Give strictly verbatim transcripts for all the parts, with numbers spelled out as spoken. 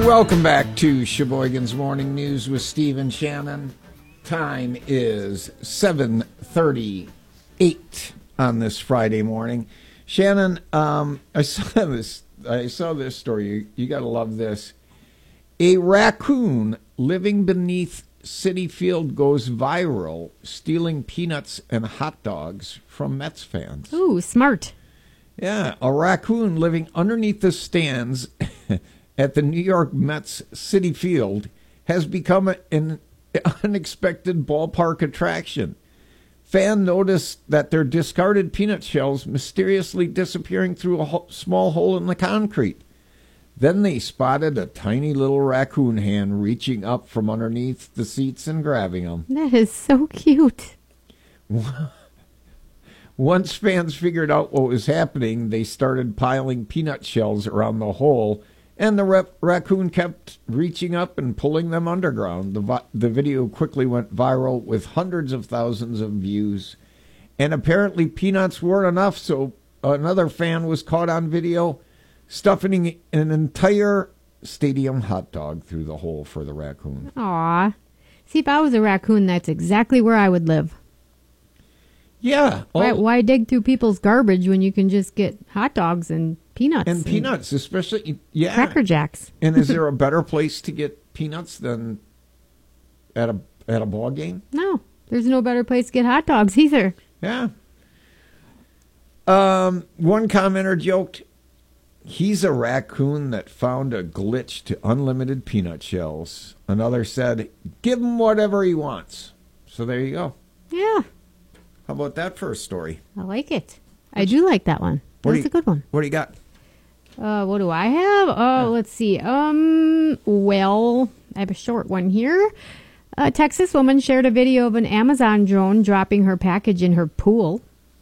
Welcome back to Sheboygan's Morning News with Steve and Shannon. Time is seven thirty-eight on this Friday morning. Shannon, um, I saw this. I saw this story. You, you got to love this. A raccoon living beneath Citi Field goes viral, stealing peanuts and hot dogs from Mets fans. Ooh, smart. Yeah, a raccoon living underneath the stands at the New York Mets Citi Field has become an unexpected ballpark attraction. Fans noticed that their discarded peanut shells mysteriously disappearing through a ho- small hole in the concrete. Then they spotted a tiny little raccoon hand reaching up from underneath the seats and grabbing them. That is so cute. Once fans figured out what was happening, they started piling peanut shells around the hole, and the rep- raccoon kept reaching up and pulling them underground. The, vi- the video quickly went viral with hundreds of thousands of views. And apparently peanuts weren't enough, so another fan was caught on video stuffing an entire stadium hot dog through the hole for the raccoon. Aw. See, if I was a raccoon, that's exactly where I would live. Yeah. Why, why dig through people's garbage when you can just get hot dogs and peanuts? And, and peanuts, especially, yeah. Cracker Jacks. And is there a better place to get peanuts than at a at a ball game? No, there's no better place to get hot dogs either. Yeah. Um, one commenter joked, he's a raccoon that found a glitch to unlimited peanut shells. Another said, give him whatever he wants. So there you go. Yeah. How about that first story? I like it. I do like that one. That's you, a good one. What do you got? Uh, what do I have? Oh, uh, let's see. Um, well, I have a short one here. A Texas woman shared a video of an Amazon drone dropping her package in her pool.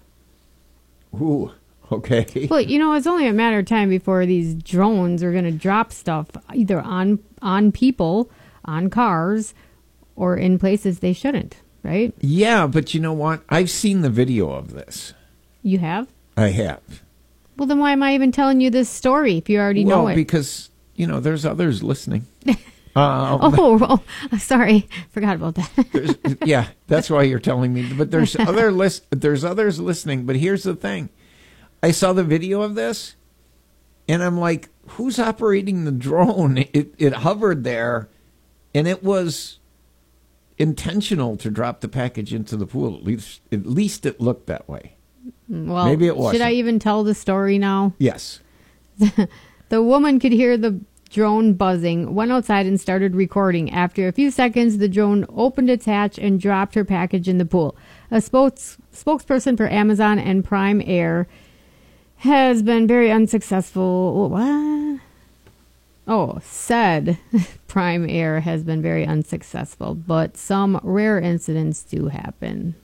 Ooh, okay. Well, you know, it's only a matter of time before these drones are going to drop stuff either on on people, on cars, or in places they shouldn't, right? Yeah, but you know what? I've seen the video of this. You have? I have. Well, then why am I even telling you this story if you already well, know it? Because, you know, there's others listening. Um, oh, oh, sorry, forgot about that. Yeah, that's why you're telling me. But there's other list. There's others listening. But here's the thing: I saw the video of this, and I'm like, "Who's operating the drone?" It it hovered there, and it was intentional to drop the package into the pool. At least, at least it looked that way. Well, maybe it wasn't. Should I even tell the story now? Yes. The woman could hear the drone buzzing, went outside and started recording. After a few seconds, the drone opened its hatch and dropped her package in the pool. A spokes, spokesperson for Amazon and Prime Air has been very unsuccessful. What? Oh, said Prime Air has been very unsuccessful, but some rare incidents do happen.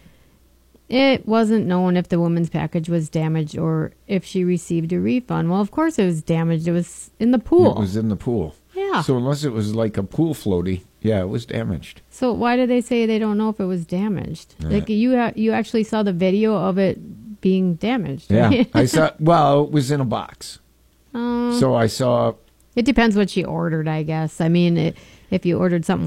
It wasn't known if the woman's package was damaged or if she received a refund. Well, of course it was damaged. It was in the pool. It was in the pool. Yeah. So unless it was like a pool floaty, yeah, it was damaged. So why do they say they don't know if it was damaged? Uh, like you, ha- you actually saw the video of it being damaged. Right? Yeah, I saw. Well, it was in a box. Um, So I saw. It depends what she ordered, I guess. I mean, it, if you ordered something